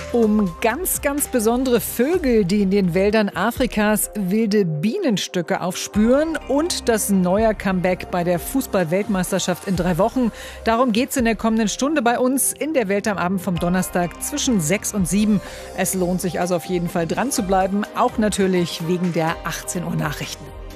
Um ganz, ganz besondere Vögel, die in den Wäldern Afrikas wilde Bienenstöcke aufspüren und das neue Comeback bei der Fußball-Weltmeisterschaft in 3 Wochen. Darum geht's in der kommenden Stunde bei uns in der Welt am Abend vom Donnerstag zwischen 6 und 7. Es lohnt sich also auf jeden Fall dran zu bleiben, auch natürlich wegen der 18 Uhr Nachrichten.